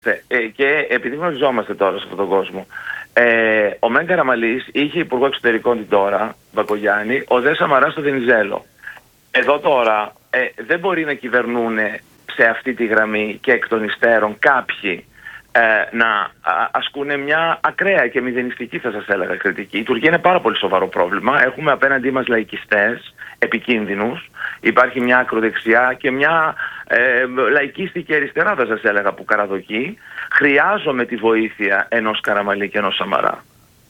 Και επειδή γνωριζόμαστε τώρα σε αυτόν τον κόσμο, ο Μεν Καραμαλής είχε υπουργό εξωτερικών την τώρα, Μπακογιάννη, ο Δε Σαμαράς στο Βενιζέλο. Εδώ τώρα δεν μπορεί να κυβερνούν σε αυτή τη γραμμή και εκ των υστέρων κάποιοι να ασκούν μια ακραία και μηδενιστική, θα σας έλεγα, κριτική. Η Τουρκία είναι πάρα πολύ σοβαρό πρόβλημα. Έχουμε απέναντί μας λαϊκιστές επικίνδυνους. Υπάρχει μια ακροδεξιά και μια λαϊκίστικη αριστερά, θα σας έλεγα, που καραδοκεί. Χρειάζομαι τη βοήθεια ενός Καραμαλή και ενός Σαμαρά.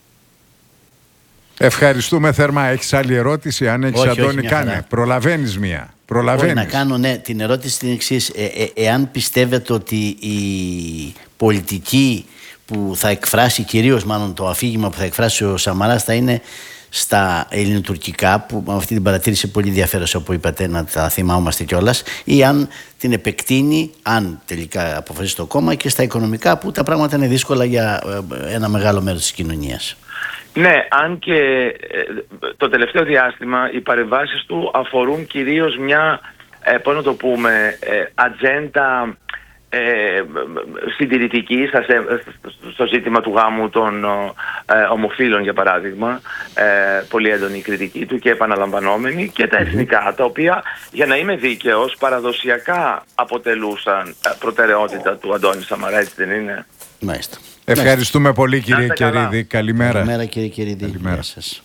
Ευχαριστούμε θερμά. Έχεις άλλη ερώτηση? Αν έχεις, Αντώνη, κάνε. Προλαβαίνεις μία. Μπορεί να κάνω, ναι, την ερώτηση την εξής. Εάν πιστεύετε ότι η πολιτική που θα εκφράσει, κυρίως μάλλον το αφήγημα που θα εκφράσει ο Σαμαράς, θα είναι στα ελληνοτουρκικά, που με αυτή την παρατήρηση πολύ ενδιαφέρουσα που είπατε, να τα θυμάμαστε κιόλας, ή αν την επεκτείνει, αν τελικά αποφασίσει το κόμμα, και στα οικονομικά, που τα πράγματα είναι δύσκολα για ένα μεγάλο μέρος της κοινωνίας. Ναι, αν και το τελευταίο διάστημα οι παρεμβάσεις του αφορούν κυρίως μια, πώς να το πούμε, ατζέντα συντηρητική στο ζήτημα του γάμου των ομοφύλων, για παράδειγμα, πολύ έντονη η κριτική του και επαναλαμβανόμενη, και τα εθνικά, τα οποία, για να είμαι δίκαιος, παραδοσιακά αποτελούσαν προτεραιότητα του Αντώνη Σαμαρά, έτσι δεν είναι? Μάλιστα. Ευχαριστούμε πολύ, κύριε Κερίδη. Καλημέρα. Καλημέρα, κύριε Κερίδη. Καλημέρα σας.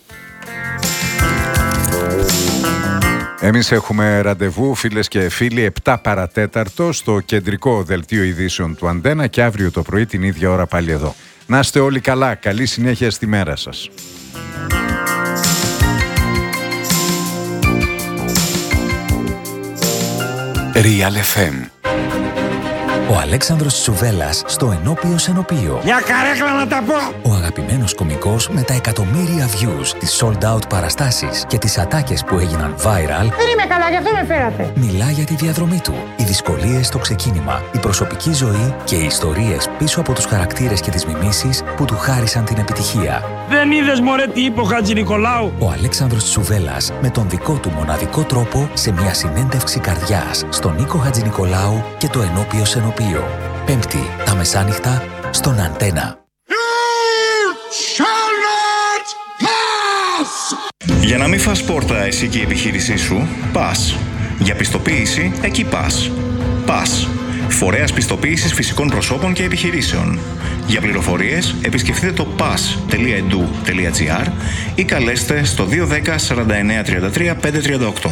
Εμείς έχουμε ραντεβού, φίλες και φίλοι, 7 παρατέταρτο στο κεντρικό δελτίο ειδήσεων του Αντένα, και αύριο το πρωί την ίδια ώρα πάλι εδώ. Να είστε όλοι καλά. Καλή συνέχεια στη μέρα σας. Real FM. Ο Αλέξανδρος Τσουβέλλας στο Ενώπιος Ενωπείο. Μια καρέκλα να τα πω! Ο αγαπημένος κωμικός με τα εκατομμύρια views, τις sold out παραστάσεις και τις ατάκες που έγιναν viral. Δεν είμαι καλά, γι' αυτό με φέρατε. Μιλά για τη διαδρομή του, οι δυσκολίες στο ξεκίνημα, η προσωπική ζωή και οι ιστορίες πίσω από τους χαρακτήρες και τις μιμήσεις που του χάρισαν την επιτυχία. Δεν είδες, μωρέ, τι είπε ο Χατζηνικολάου? Ο Αλέξανδρος Τσουβέλλας με τον δικό του μοναδικό τρόπο, σε μια συνέντευξη καρδιάς στον Νίκο Χατζηνικολάου και το Ενώπιος Ενωπείο. Πέμπτη τα μεσάνυχτα στον Αντένα. Για να μην φας πόρτα εσύ και η επιχείρησή σου, πας. Για πιστοποίηση, εκεί πας. Πας. Φορέας πιστοποίησης φυσικών προσώπων και επιχειρήσεων. Για πληροφορίες, επισκεφτείτε το pas.edu.gr ή καλέστε στο 210 49 33 538.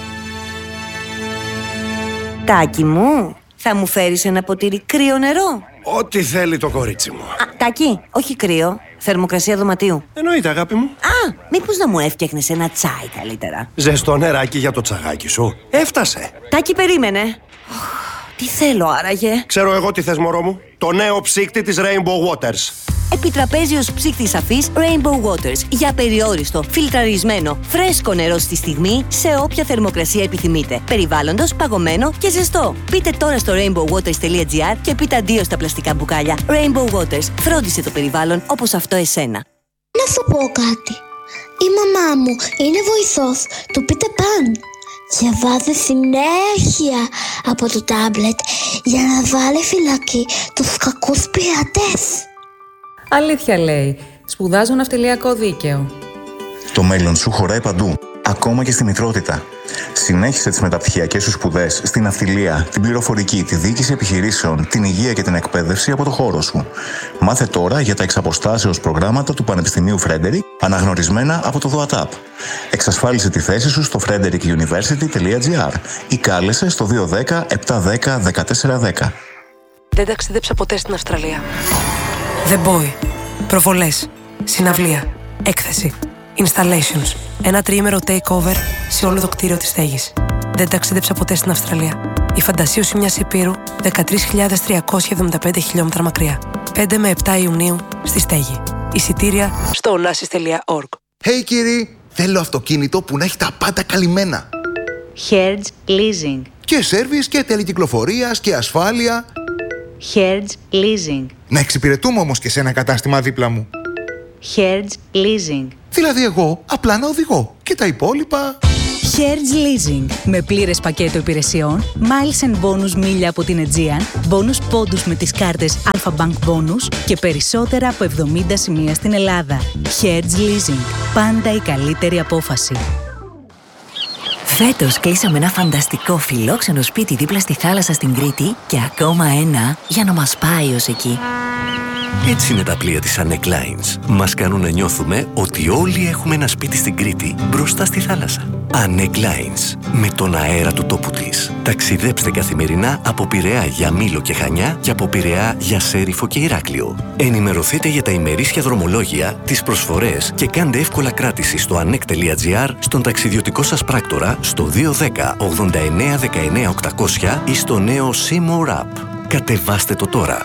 Τάκη μου, θα μου φέρεις ένα ποτήρι κρύο νερό? Ό,τι θέλει το κορίτσι μου. Τάκη, όχι κρύο, θερμοκρασία δωματίου. Εννοείται, αγάπη μου. Μήπως να μου έφτιαχνες ένα τσάι καλύτερα? Ζεστό νεράκι για το τσαγάκι σου. Έφτασε. Τάκη, περίμενε. Τι θέλω άραγε? Ξέρω εγώ τι θες, μωρό μου. Το νέο ψύκτη της Rainbow Waters. Επιτραπέζιος ψύκτης αφής Rainbow Waters. Για περιόριστο, φιλτραρισμένο, φρέσκο νερό στη στιγμή, σε όποια θερμοκρασία επιθυμείτε. Περιβάλλοντος, παγωμένο και ζεστό. Μπείτε τώρα στο rainbowwaters.gr και πείτε αντίο στα πλαστικά μπουκάλια. Rainbow Waters. Φρόντισε το περιβάλλον όπως αυτό εσένα. Να σου πω κάτι. Η μαμά μου είναι βοηθός του Peter Pan. Διαβάζει συνέχεια από το τάμπλετ για να βάλει φυλακή τους κακούς πειρατές. Αλήθεια λέει. Σπουδάζω ναυτιλιακό δίκαιο. Το μέλλον σου χωράει παντού, ακόμα και στη μητρότητα. Συνέχισε τις μεταπτυχιακές σου σπουδές στην ναυτιλία, την πληροφορική, τη διοίκηση επιχειρήσεων, την υγεία και την εκπαίδευση από το χώρο σου. Μάθε τώρα για τα εξαποστάσεως προγράμματα του Πανεπιστημίου Frederick, αναγνωρισμένα από το ΔΟΑΤΑΠ. Εξασφάλισε τη θέση σου στο frederickuniversity.gr ή κάλεσε στο 210 710 1410. Δεν ταξίδεψα ποτέ στην Αυστραλία. The Boy. Προβολές. Συναυλία. Έκθεση. Installations. Ένα τριήμερο takeover σε όλο το κτίριο της στέγης. Δεν ταξίδεψα ποτέ στην Αυστραλία. Η φαντασίωση μιας υπήρου 13.375 χιλιόμετρα μακριά. 5 με 7 Ιουνίου στη στέγη. Εισιτήρια στο onassis.org. Hey κύριοι, θέλω αυτοκίνητο που να έχει τα πάντα καλυμμένα. Hertz Leasing. Και σέρβις και τελεκυκλοφορίας και ασφάλεια. Hertz Leasing. Να εξυπηρετούμε όμως και σε ένα κατάστημα δίπλα μου. Hertz Leasing. Δηλαδή εγώ απλά να οδηγώ και τα υπόλοιπα... Hertz Leasing. Με πλήρες πακέτο υπηρεσιών, miles and bonus μίλια από την Aegean, bonus πόντους με τις κάρτες Alpha Bank Bonus και περισσότερα από 70 σημεία στην Ελλάδα. Hertz Leasing. Πάντα η καλύτερη απόφαση. Φέτος κλείσαμε ένα φανταστικό φιλόξενο σπίτι δίπλα στη θάλασσα στην Κρήτη και ακόμα ένα για να μας πάει ως εκεί. Έτσι είναι τα πλοία της Anek Lines. Μας κάνουν να νιώθουμε ότι όλοι έχουμε ένα σπίτι στην Κρήτη, μπροστά στη θάλασσα. Anek Lines, με τον αέρα του τόπου της. Ταξιδέψτε καθημερινά από Πειραιά για Μήλο και Χανιά και από Πειραιά για Σέριφο και Ηράκλειο. Ενημερωθείτε για τα ημερήσια δρομολόγια, τις προσφορές και κάντε εύκολα κράτηση στο anek.gr, στον ταξιδιωτικό σας πράκτορα, στο 210 89 19 800 ή στο νέο Seymour App. Κατεβάστε το τώρα.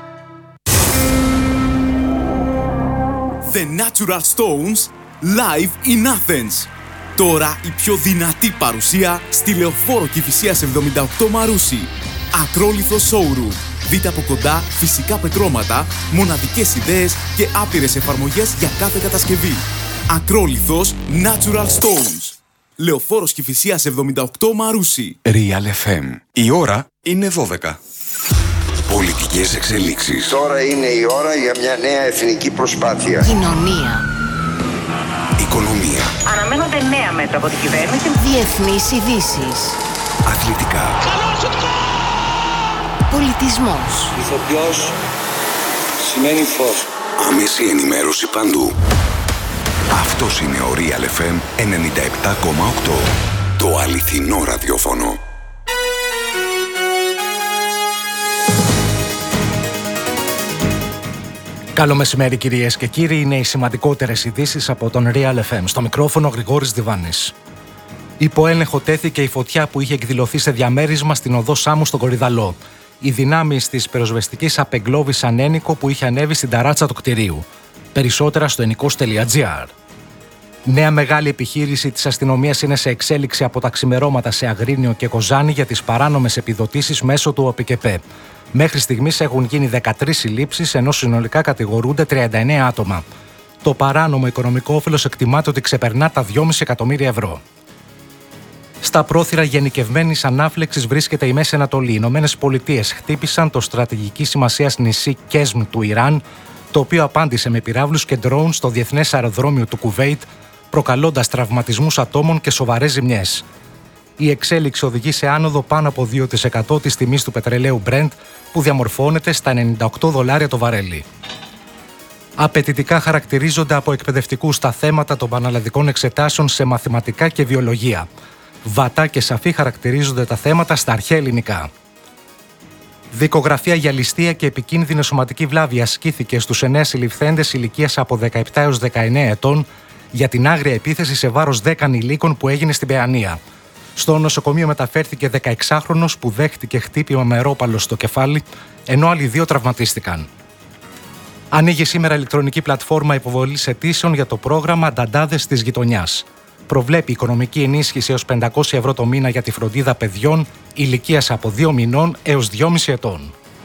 The Natural Stones live in Athens. Τώρα η πιο δυνατή παρουσία στη Λεωφόρο Κηφισίας 78 Μαρούσι. Ακρόλιθο showroom. Δείτε από κοντά φυσικά πετρώματα, μοναδικές ιδέες και άπειρες εφαρμογές για κάθε κατασκευή. Ακρόλιθος Natural Stones. Λεωφόρος Κηφισίας 78 Μαρούσι. Real FM. Η ώρα είναι 12. Πολιτικές εξελίξεις. Τώρα είναι η ώρα για μια νέα εθνική προσπάθεια. Κοινωνία. Οικονομία. Αναμένονται νέα μέτρα από την κυβέρνηση. Διεθνείς ειδήσεις. Αθλητικά. Πολιτισμός. Ηθοποιός σημαίνει φως. Άμεση ενημέρωση παντού. Αυτός είναι ο Real FM 97,8. Το αληθινό ραδιόφωνο. Καλό μεσημέρι κυρίες και κύριοι, είναι οι σημαντικότερες ειδήσεις από τον Real FM. Στο μικρόφωνο Γρηγόρης Διβάνης. Υπό έλεγχο τέθηκε η φωτιά που είχε εκδηλωθεί σε διαμέρισμα στην οδό Σάμου στον Κορυδαλό. Οι δυνάμεις της πυροσβεστικής απεγκλώβησαν ένικο που είχε ανέβει στην ταράτσα του κτηρίου. Περισσότερα στο ενικός.gr. Νέα μεγάλη επιχείρηση της αστυνομίας είναι σε εξέλιξη από τα ξημερώματα σε Αγρίνιο και Κοζάνη για τις παράνομες επιδοτήσεις μέσω του ΟΠΚΕΠΕ. Μέχρι στιγμής έχουν γίνει 13 συλλήψεις, ενώ συνολικά κατηγορούνται 39 άτομα. Το παράνομο οικονομικό όφελος εκτιμάται ότι ξεπερνά τα 2,5 εκατομμύρια ευρώ. Στα πρόθυρα γενικευμένης ανάφλεξης βρίσκεται η Μέση Ανατολή. Οι Ηνωμένες Πολιτείες χτύπησαν το στρατηγικής σημασίας νησί Κέσμ του Ιράν, το οποίο απάντησε με πυράβλους και ντρόουν στο διεθνές αεροδρόμιο του Κουβέιτ, προκαλώντας τραυματισμούς ατόμων και σοβαρές ζημιές. Η εξέλιξη οδηγεί σε άνοδο πάνω από 2% της τιμής του πετρελαίου Brent, που διαμορφώνεται στα $98 το βαρέλι. Απαιτητικά χαρακτηρίζονται από εκπαιδευτικούς τα θέματα των πανελλαδικών εξετάσεων σε μαθηματικά και βιολογία. Βατά και σαφή χαρακτηρίζονται τα θέματα στα αρχαία ελληνικά. Δικογραφία για ληστεία και επικίνδυνη σωματική βλάβη ασκήθηκε στους 9 συλληφθέντες ηλικίας από 17 έως 19 ετών για την άγρια επίθεση σε βάρος 10 ανηλίκων που έγινε στην Παιανία. Στο νοσοκομείο μεταφέρθηκε 16χρονος που δέχτηκε χτύπημα με ρόπαλο στο κεφάλι, ενώ άλλοι 2 τραυματίστηκαν. Ανοίγει σήμερα ηλεκτρονική πλατφόρμα υποβολής αιτήσεων για το πρόγραμμα Νταντάδες της Γειτονιάς. Προβλέπει οικονομική ενίσχυση έως 500 ευρώ το μήνα για τη φροντίδα παιδιών ηλικίας από 2 μηνών έως 2,5 ετών.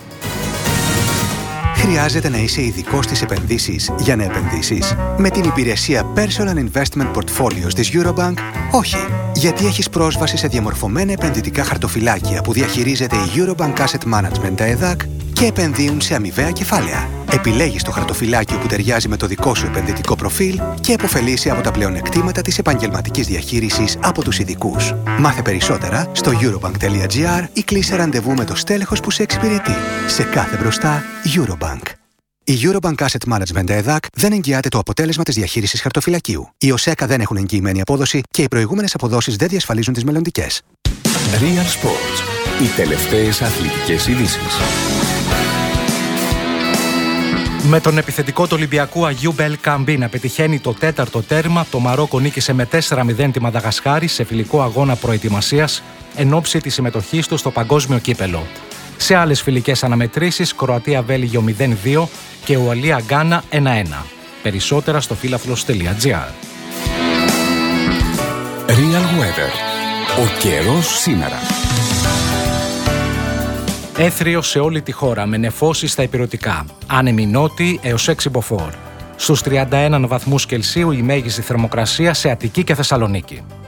Χρειάζεται να είσαι ειδικός στις επενδύσεις για να επενδύσεις? Με την υπηρεσία Personal Investment Portfolios της Eurobank, όχι. Γιατί έχεις πρόσβαση σε διαμορφωμένα επενδυτικά χαρτοφυλάκια που διαχειρίζεται η Eurobank Asset Management ΕΔΑΚ και επενδύουν σε αμοιβαία κεφάλαια. Επιλέγεις το χαρτοφυλάκιο που ταιριάζει με το δικό σου επενδυτικό προφίλ και επωφελείσαι από τα πλεονεκτήματα της επαγγελματικής διαχείρισης από τους ειδικούς. Μάθε περισσότερα στο eurobank.gr ή κλείσε ραντεβού με το στέλεχος που σε εξυπηρετεί. Σε κάθε μπροστά, Eurobank. Η Eurobank Asset Management ΕΔΑΚ δεν εγγυάται το αποτέλεσμα της διαχείρισης χαρτοφυλακίου. Οι ΟΣΕΚΑ δεν έχουν εγγυημένη απόδοση και οι προηγούμενες αποδόσεις δεν διασφαλίζουν τις μελλοντικές. Real Sports. Οι τελευταίες αθλητικές ειδήσεις. Με τον επιθετικό του Ολυμπιακού Αγίου Μπελ Καμπί να πετυχαίνει το 4ο τέρμα, το Μαρόκο νίκησε με 4-0 τη Μαδαγασκάρη σε φιλικό αγώνα προετοιμασίας εν ώψη της συμμετοχής του στο Παγκόσμιο Κύπελλο. Σε άλλες φιλικές αναμετρήσεις, Κροατία-Βέλγιο 0-2 και Ουαλία-Γκάνα 1-1. Περισσότερα στο φύλαθλος.gr. Real Weather. Ο καιρός σήμερα. Έθριο σε όλη τη χώρα με νεφώσεις στα ηπειρωτικά. Άνεμη νότι έως 6 μποφόρ. Στους 31 βαθμούς Κελσίου η μέγιστη θερμοκρασία σε Αττική και Θεσσαλονίκη.